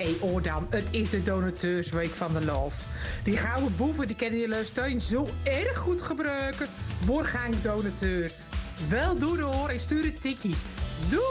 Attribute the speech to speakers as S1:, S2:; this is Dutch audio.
S1: Nee, Oordam, het is de donateursweek van de Love. Die gouden boeven die kennen jullie steun zo erg goed gebruiken. Word graag donateur. Wel doen hoor en stuur een tikkie. Doei!